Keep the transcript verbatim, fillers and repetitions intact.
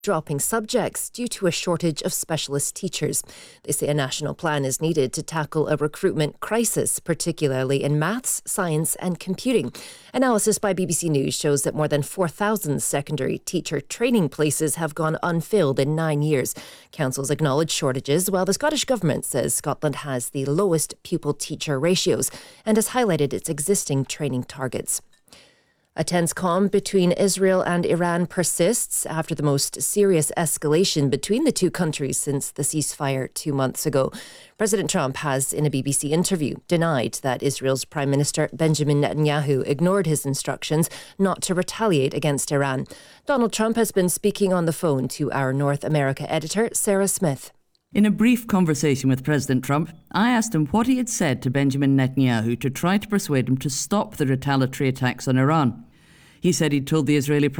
dropping subjects due to a shortage of specialist teachers. They say a national plan is needed to tackle a recruitment crisis, particularly in maths, science and computing. Analysis by B B C News shows that more than four thousand secondary teacher training places have gone unfilled in nine years. Councils acknowledge shortages, while the Scottish Government says Scotland has the lowest pupil-teacher ratios and has highlighted its existing training targets. A tense calm between Israel and Iran persists after the most serious escalation between the two countries since the ceasefire two months ago. President Trump has, in a B B C interview, denied that Israel's Prime Minister Benjamin Netanyahu ignored his instructions not to retaliate against Iran. Donald Trump has been speaking on the phone to our North America editor, Sarah Smith. In a brief conversation with President Trump, I asked him what he had said to Benjamin Netanyahu to try to persuade him to stop the retaliatory attacks on Iran. He said he'd told the Israeli